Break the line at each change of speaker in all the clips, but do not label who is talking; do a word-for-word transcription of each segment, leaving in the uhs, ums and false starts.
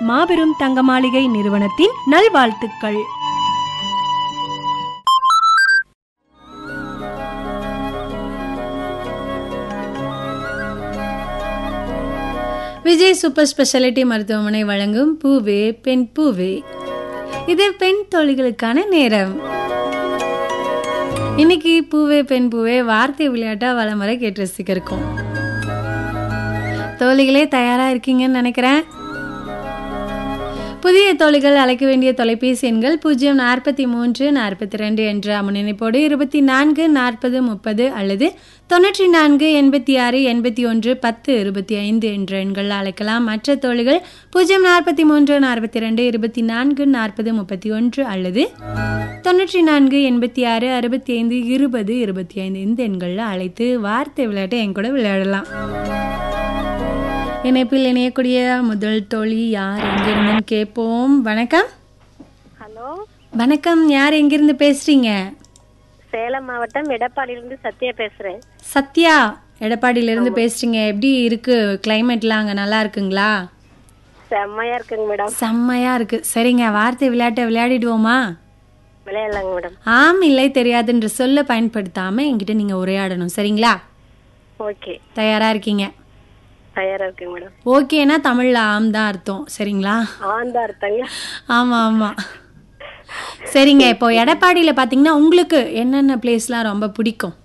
மாபெரும் தங்க மாளிகை நிறுவனத்தின் நல்வாழ்த்துக்கள். விஜய் சூப்பர் ஸ்பெஷாலிட்டி மருத்துவமனை வழங்கும் பூவே பெண் பூவே. இது பெண் தோழிகளுக்கான நேரம். இன்னைக்கு பூவே பெண் பூவே வார்த்தை விளையாட்டா வளமுறை கேட்டு ரசிக்க இருக்கோம். தோழிகளே தயாரா இருக்கீங்கன்னு நினைக்கிறேன். புதிய தோழிகள் அழைக்க வேண்டிய தொலைபேசி எண்கள் பூஜ்ஜியம் நாற்பத்தி மூன்று நாற்பத்தி ரெண்டு என்ற முன்னிணைப்போடு இருபத்தி நான்கு நாற்பது முப்பது அல்லது தொண்ணூற்றி நான்கு எண்பத்தி ஆறு எண்பத்தி ஒன்று பத்து இருபத்தி ஐந்து என்ற எண்களில் அழைக்கலாம். மற்ற தோழிகள் பூஜ்ஜியம் நாற்பத்தி மூன்று நாற்பத்தி ரெண்டு இருபத்தி நான்கு நாற்பது முப்பத்தி ஒன்று அல்லது தொண்ணூற்றி நான்கு எண்பத்தி ஆறு அறுபத்தி ஐந்து இருபது இருபத்தி ஐந்து இந்த எண்களில் அழைத்து வார்த்தை விளையாட்டை என் கூட விளையாடலாம். இணைப்பில் இணையக்கூடிய முதல் தோழி யார் எங்கிருந்து கேட்போம். வணக்கம்.
ஹலோ
வணக்கம். யார் எங்கிருந்து பேசுறீங்க?
சேலம் மாவட்டம் எடப்பாடியிலிருந்து சத்யா பேசுறேன்.
சத்யா எடப்பாடியிலிருந்து பேசுறீங்க. எப்படி இருக்கு கிளைமேட்லாம் அங்க? நல்லா இருக்குங்களா?
செம்மையா இருக்குங்க மேடம்.
செம்மையா இருக்கு. சரிங்க, வார்த்தை விளையாட்டை விளையாடிடுவோமா?
விளையாடலாங்க மேடம்.
ஆம் இல்லை தெரியாதுன்ற சொல்ல பயன்படுத்தாம என்கிட்ட நீங்க உரையாடணும். சரிங்களா?
ஓகே.
தயாரா இருக்கீங்க?
தயாரா இருக்குங்க மேடம்.
ஓகேனா தமிழ்ல ஆம் தான் அர்த்தம். சரிங்களா?
ஆந்தா அர்த்தங்க.
ஆமா ஆமா. சரிங்க, இப்போ எடப்பாடியில பாத்தீங்கன்னா உங்களுக்கு என்னென்ன பிளேஸ்லாம் ரொம்ப பிடிக்கும்?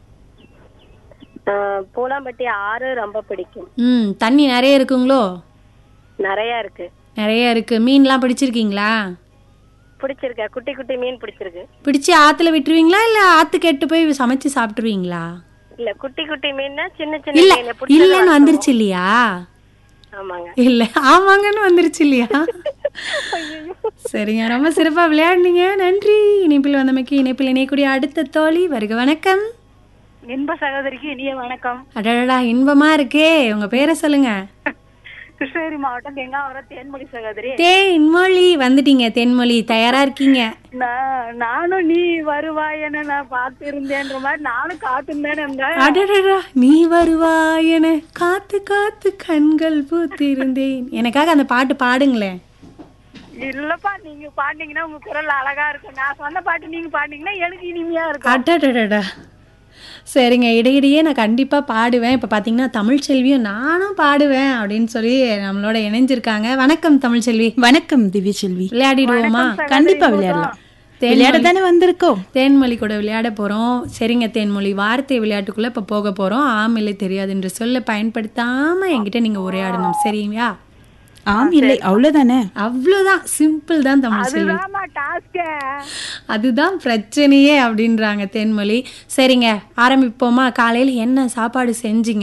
பூலாம்பட்டி ஆறு ரொம்ப பிடிக்கும்.
ம் தண்ணி நிறைய இருக்குங்களோ?
நிறைய இருக்கு.
நிறைய இருக்கு. மீன்லாம் பிடிச்சிருக்கீங்களா?
பிடிச்சிருக்க. குட்டி குட்டி மீன் பிடிச்சிருக்கு.
பிடிச்சி ஆத்துல விட்டுருவீங்களா இல்ல ஆத்துக்கு எட்டு போய் சமைச்சு சாப்பிட்டுருவீங்களா?
இல்ல குட்டி குட்டி மீன்னா சின்ன சின்ன
இல்ல
மீன்
இல்லன்னு வந்துருச்சு இல்லையா?
ஆமாங்க.
இல்ல ஆமாங்கன்னு வந்துருச்சு இல்லையா? சரிங்க, ரொம்ப சிறப்பா விளையாடுனீங்க. நன்றி. இணைப்பில் வந்தமைக்கு. இணைப்பில் இணையக்கூடிய அடுத்த தோழி வருக. வணக்கம்.
இன்ப சகோதரிக்கு இனிய வணக்கம்.
அடடா இன்பமா இருக்கே. உங்க பேரை சொல்லுங்க.
கிருஷ்ணகிரி மாவட்டம் கெங்காவரம் தேன்மொழி சகோதரி.
தேன்மொழி வந்துட்டீங்க. தேன்மொழி தயாரா இருக்கீங்க?
நானும் நீ வருவாய் என நான் பார்த்து இருந்தேன்ற மாதிரி நானும் காத்துருந்தேன்.
அடடா நீ வருவாய் என காத்து காத்து கண்கள் பூத்திருந்தேன். எனக்காக அந்த பாட்டு பாடுங்களேன்.
இல்லப்பா, நீங்க பாடினீங்கன்னா உங்க குரல் அழகா இருக்கும். நான் சொன்ன பாட்டு நீங்க பாடினீங்கன்னா எனக்கு இனிமையா இருக்கும்.
அடடடா. சரிங்க, இடையிடையே நான் கண்டிப்பா பாடுவேன். இப்ப பாத்தீங்கன்னா தமிழ்ச்செல்வியும் நானும் பாடுவேன் அப்படின்னு சொல்லி நம்மளோட இணைஞ்சிருக்காங்க. வணக்கம் தமிழ்ச்செல்வி.
வணக்கம் திவ்ய செல்வி.
விளையாடிடுவோமா?
கண்டிப்பா விளையாடலாம். விளையாட தானே வந்திருக்கோம்.
தேன்மொழி கூட விளையாட போறோம். சரிங்க தேன்மொழி, வார்த்தை விளையாட்டுக்குள்ள இப்ப போக போறோம். ஆம் இல்லை தெரியாது என்று சொல்ல பயன்படுத்தாம என்கிட்ட நீங்க உரையாடணும். சரிங்களா?
ஆம் இல்லை அவ்வளவுதானே.
அவ்வளவுதான், சிம்பிள் தான் தமிழ்ச்செல்வி. அதுதான் பிரச்சனையே அப்படின்றாங்க தேன்மொழி. சரிங்க ஆரம்பிப்போமா? காலையில என்ன சாப்பாடு செஞ்சீங்க?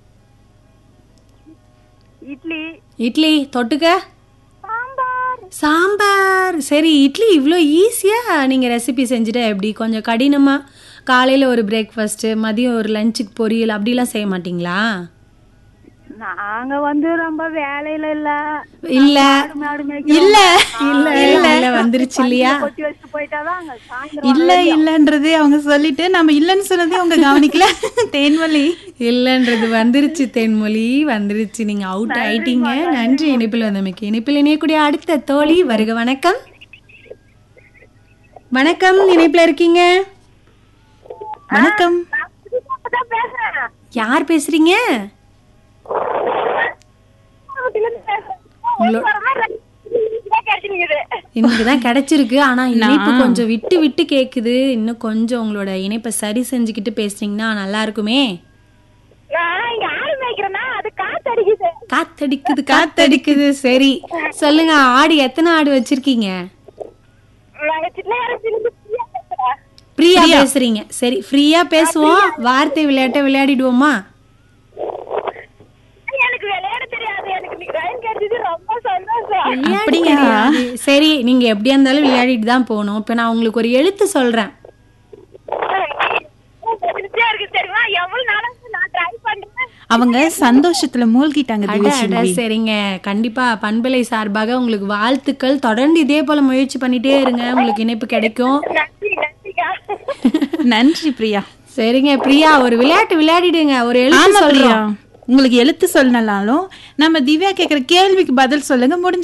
இட்லி.
இட்லி தொட்டுக்க சாம்பார். சரி, இட்லி இவ்வளோ ஈஸியா நீங்க ரெசிபி செஞ்சுட்டா எப்படி? கொஞ்சம் கடினமா காலையில ஒரு பிரேக்ஃபாஸ்ட், மதியம் ஒரு லஞ்சுக்கு பொரியல் அப்படிலாம் செய்ய மாட்டீங்களா?
நாங்க வந்து ரொம்ப வேலையில இல்ல
இல்ல இல்ல இல்ல இல்ல வந்துருச்சு இல்லையா?
இல்ல இல்லன்றது அவங்க சொல்லிட்டு நம்ம இல்லன்னு சொன்னதே அவங்க கவனிக்கல. தேன்மொழி
இல்லன்றது வந்துருச்சு. தேன்மொழி வந்துருச்சு. நீங்க அவுட் ஆயிட்டீங்க. நன்றி இணைப்பில் வந்தமைக்கு. இணைப்பில் இணையக்கூடிய அடுத்த தோழி வருக. வணக்கம். வணக்கம், இணைப்புல இருக்கீங்க.
வணக்கம்.
யார் பேசுறீங்க? இன்னைக்குதான் கிடைச்சிருக்கு. ஆனா இணைப்பு கொஞ்சம் விட்டு விட்டு கேக்குது. இன்னும் கொஞ்சம் உங்களோட இணைப்பை சரி செஞ்சுக்கிட்டு பேசுறீங்கன்னா நல்லா இருக்குமே. காத்தடிக்குது காத்தடிக்குது. சரி சொல்லுங்க, ஆடு எத்தனை ஆடு வச்சிருக்கீங்க? ஃப்ரீயா பேசுறீங்க. சரி ஃப்ரீயா பேசுவோம். வார்த்தை விளையாட்ட விளையாடிடுவோமா? சரி, நீங்க எப்படியா இருந்தாலும் விளையாடிட்டு தான் போகணும். இப்ப நான் உங்களுக்கு ஒரு எழுத்து சொல்றேன்.
அவங்க சந்தோஷத்துல மூழ்கிட்டாங்க.
சரிங்க, கண்டிப்பா பண்பலை சார்பாக உங்களுக்கு வாழ்த்துக்கள். தொடர்ந்து இதே போல முயற்சி பண்ணிட்டே இருங்க, உங்களுக்கு இணைப்பு கிடைக்கும்.
நன்றி பிரியா.
சரிங்க பிரியா, ஒரு விளையாட்டு விளையாடிடுங்க. ஒரு எழுத்து சொல்றோம்.
உங்களுக்கு எழுத்து சொல்லனாலும் நம்ம திவ்யா கேக்குற கேள்விக்கு பதில் சொல்லுங்க. முடிஞ்ச